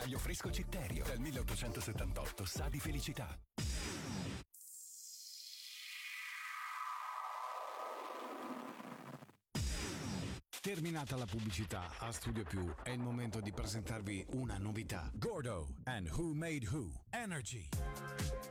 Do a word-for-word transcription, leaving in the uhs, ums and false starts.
taglio fresco Citterio. Dal milleottocentosettantotto sa di felicità. Terminata la pubblicità, a Studio Più è il momento di presentarvi una novità. Gordo and Who Made Who. Energy.